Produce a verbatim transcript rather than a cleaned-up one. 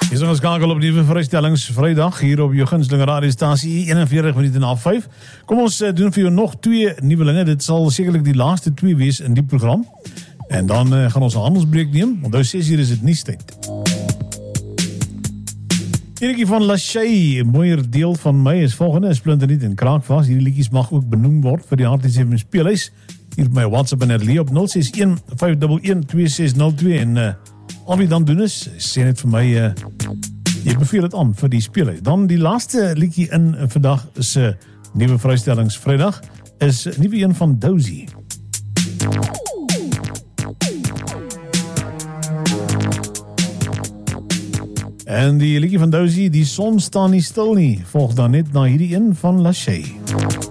Is ons skakel op die vrystellings Vrydag hier op jou gunsteling radiostasie eenenveertig minute na vyf. Kom ons uh, doen vir jou nog twee nuwelinge. Dit sal sekerlik die laaste twee wees in die program. En dan uh, gaan ons 'n handelsbreek neem. Onthou ses uur is dit nuustyd. Hierdie van Lachey, 'n mooier deel van my is volgende, is splinternuut en kraakvas. Hierdie liedjies mag ook benoem word vir die R T sewe speelhuis. Hier op my WhatsApp en Herlie op nul ses een vyf een een twee ses nul twee en uh, al wie dan doen is, sê net vir my, uh, jy beveel het aan vir die speelhuis. Dan die laaste liedjie in uh, vandag is 'n uh, nuwe vrystellings Vrydag, is 'n uh, nuwe een van Dozy. En die liedjie van Dozy, die son staan nie stil nie, volg dan net na hierdie een van Lachey.